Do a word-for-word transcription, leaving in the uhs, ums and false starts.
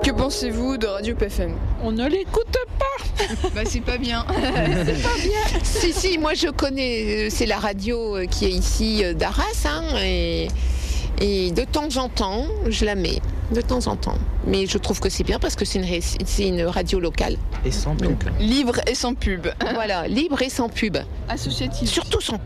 Que pensez-vous de Radio P F M? On ne l'écoute pas. Bah c'est pas bien. C'est pas bien. Si, si, moi je connais, c'est la radio qui est ici d'Arras, hein, et, et de temps en temps, je la mets, de temps en temps. Mais je trouve que c'est bien parce que c'est une, ré- c'est une radio locale. Et sans pub. Libre et sans pub. Voilà, libre et sans pub. Associative. Surtout sans